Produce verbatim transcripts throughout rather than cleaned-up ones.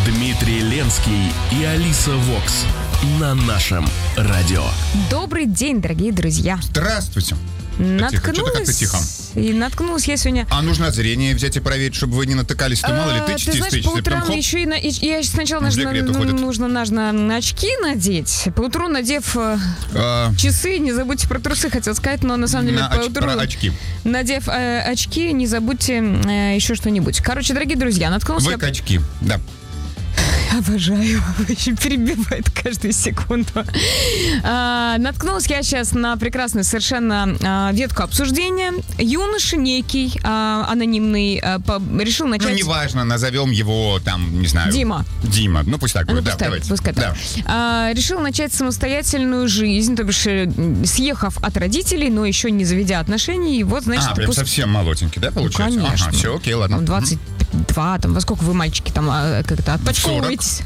Дмитрий Ленский и Алиса Вокс на нашем радио. Добрый день, дорогие друзья. Здравствуйте. Наткнулась... Тихо. И наткнулась я сегодня... А нужно зрение взять и проверить, чтобы вы не натыкались. Ты мало ли, ты чистишь, ты знаешь, по утрам хоп, еще и... На... и я сначала нужно, нужно, нужно на очки надеть. По утру, надев а... часы, не забудьте про трусы, хотел сказать, но на самом деле на по оч... утру... Про очки. Надев э, очки, не забудьте э, еще что-нибудь. Короче, дорогие друзья, наткнулась Вы я... очки, да. Обожаю, очень перебивает каждую секунду. А, наткнулась я сейчас на прекрасную совершенно а, ветку обсуждения. Юноша некий, а, анонимный, а, по, решил начать... Ну, неважно, назовем его там, не знаю... Дима. Дима, ну пусть так будет, ну, да, давайте. Пускай так. Да. А, решил начать самостоятельную жизнь, то бишь съехав от родителей, но еще не заведя отношений. И вот, значит, а, прям пусть... совсем молоденький, да, получается? Ну, конечно. Ага, все, окей, ладно. Там двадцать два, там, во сколько вы, мальчики, там, как-то отпочковываетесь?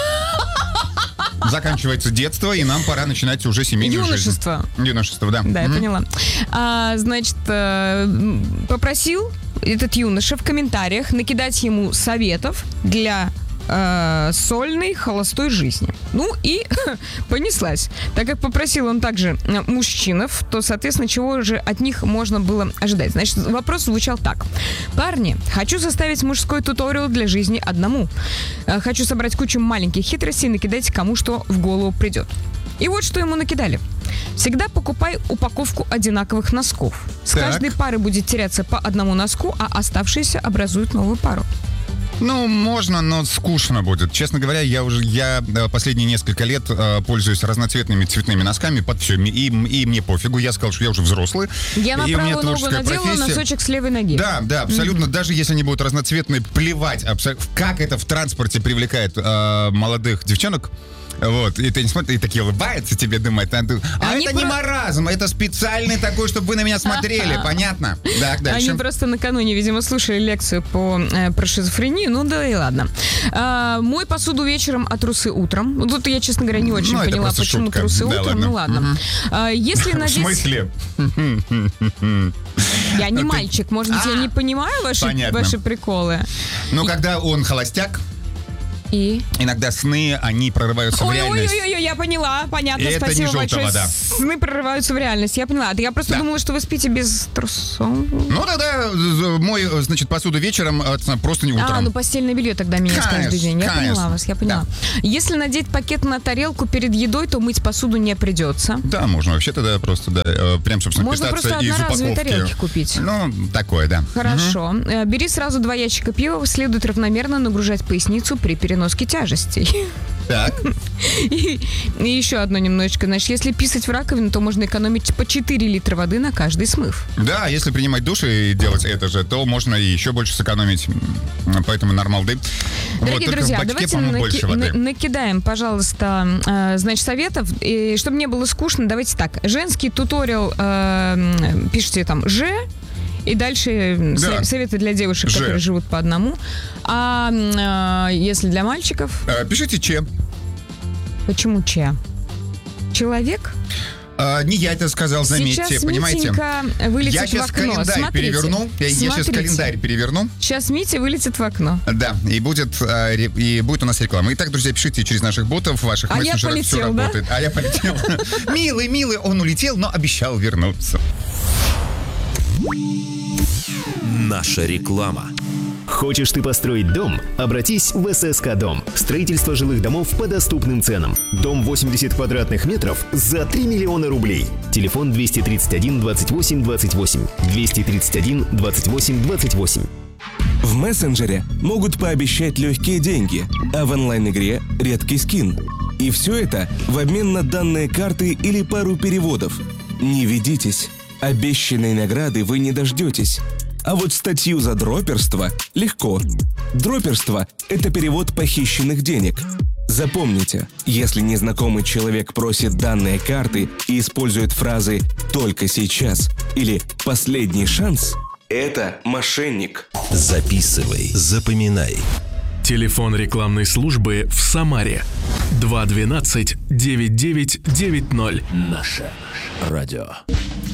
Заканчивается детство, и нам пора начинать уже семейную Юношество. жизнь. Юношество, да. Да, я mm-hmm. поняла. А, значит, попросил этот юноша в комментариях накидать ему советов для э, сольной холостой жизни. Ну и понеслась. Так как попросил он также мужчинов, то, соответственно, чего же от них можно было ожидать? Значит, вопрос звучал так. Парни, хочу составить мужской туториал для жизни одному. Хочу собрать кучу маленьких хитростей и накидать кому что в голову придет. И вот что ему накидали. Всегда покупай упаковку одинаковых носков. С так. каждой пары будет теряться по одному носку, а оставшиеся образуют новую пару. Ну, можно, но скучно будет. Честно говоря, я уже я последние несколько лет э, пользуюсь разноцветными цветными носками под все. И, и мне пофигу. Я сказал, что я уже взрослый. Я на правую ногу надела профессия. Носочек с левой ноги. Да, да, абсолютно. Mm-hmm. Даже если они будут разноцветные, плевать. Абсо... Как это в транспорте привлекает э, молодых девчонок. Вот, и ты не смотришь, и такие улыбаются тебе, думают, а, а это про... не маразм, это специальный такой, чтобы вы на меня смотрели, понятно? Так, дальше. Они просто накануне, видимо, слушали лекцию по, э, про шизофрению, ну да и ладно. А, мой посуду вечером, а трусы утром. Ну, тут я, честно говоря, не очень ну, поняла, почему шутка. Трусы да, утром, ладно. Ну ладно. Угу. А, если надеть... В смысле? Я не мальчик, может быть, я не понимаю ваши, ваши приколы. Ну, когда он холостяк, и? Иногда сны, они прорываются ой, в реальность. Ой-ой-ой, я поняла, понятно, и спасибо большое. Вода. Сны прорываются в реальность, я поняла. Я просто да. думала, что вы спите без трусов. Ну тогда мой, значит, посуду вечером, просто не утром. А, ну постельное белье тогда менять каждый день. Я конечно. поняла вас, я поняла. Да. Если надеть пакет на тарелку перед едой, то мыть посуду не придется. Да, можно вообще тогда просто, да, прям, собственно, можно питаться из упаковки. Можно просто одноразовые тарелки купить. Ну, такое, да. Хорошо. Угу. Бери сразу два ящика пива, следует равномерно нагружать поясницу при переноске тяжести. Так. И, и еще одно немножечко. Значит, если писать в раковину, то можно экономить по четыре литра воды на каждый смыв. Да, если принимать душ и делать это же, то можно и еще больше сэкономить. Поэтому нормалды. Дорогие вот, друзья, в бачке, давайте наки- на- накидаем, пожалуйста, э, значит, советов. И чтобы не было скучно, давайте так. Женский туториал э, пишите там «Ж». И дальше да. советы для девушек, Ж. которые живут по одному. А, а если для мальчиков? А, пишите Че. Почему Че? Человек? А, не я это сказал, заметьте, сейчас понимаете? Вылетит я сейчас в окно. календарь Смотрите. переверну. Я, я сейчас календарь переверну. Сейчас Митя вылетит в окно. Да, и будет, а, и будет у нас реклама. Итак, друзья, пишите через наших ботов, ваших а мессенджеров, все работает. А я полетел. Милый, милый, он улетел, но обещал вернуться. Наша реклама. Хочешь ты построить дом? Обратись в эс эс ка Дом. Строительство жилых домов по доступным ценам. Дом восемьдесят квадратных метров за три миллиона рублей. Телефон двести тридцать один двадцать восемь двадцать восемь. двести тридцать один двадцать восемь двадцать восемь. В мессенджере могут пообещать легкие деньги, а в онлайн-игре редкий скин. И все это в обмен на данные карты или пару переводов. Не ведитесь. Обещанной награды вы не дождетесь. А вот статью за дроперство легко. Дроперство – это перевод похищенных денег. Запомните, если незнакомый человек просит данные карты и использует фразы «только сейчас» или «последний шанс», это мошенник. Записывай, запоминай. Телефон рекламной службы в Самаре. два двенадцать девять девять девять ноль. Наше радио.